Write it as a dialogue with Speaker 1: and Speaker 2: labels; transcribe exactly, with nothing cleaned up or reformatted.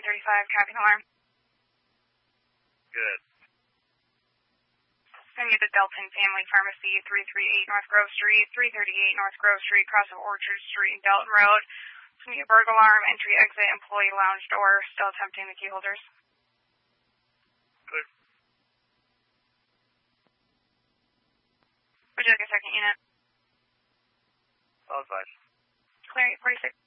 Speaker 1: thirty-five, copy alarm.
Speaker 2: Good.
Speaker 1: I need the Delton Family Pharmacy, three thirty-eight North Grove Street, three thirty-eight North Grove Street, cross of Orchard Street and Delton Road. It's going to be a burglar alarm, entry, exit, employee lounge door, still attempting the key holders.
Speaker 2: Good.
Speaker 1: Would you like a second unit?
Speaker 2: All five.
Speaker 1: Clear eight forty-six.